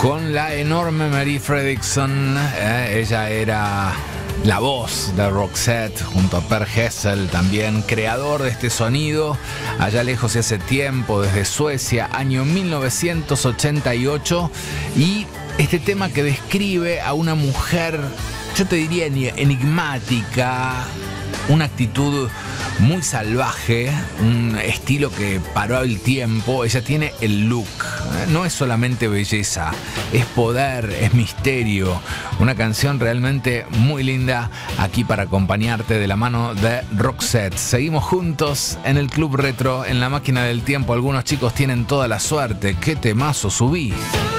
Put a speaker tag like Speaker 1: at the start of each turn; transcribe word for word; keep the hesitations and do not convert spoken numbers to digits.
Speaker 1: con la enorme Mary Fredriksson. Eh, ella era la voz de Roxette junto a Per Gessle, también creador de este sonido, allá lejos y hace tiempo, desde Suecia, año mil novecientos ochenta y ocho. Y este tema que describe a una mujer, yo te diría enigmática, una actitud muy salvaje, un estilo que paró el tiempo. Ella tiene el look, no es solamente belleza, es poder, es misterio. Una canción realmente muy linda aquí para acompañarte de la mano de Roxette. Seguimos juntos en el Club Retro, en la máquina del tiempo. Algunos chicos tienen toda la suerte. ¡Qué temazo subí!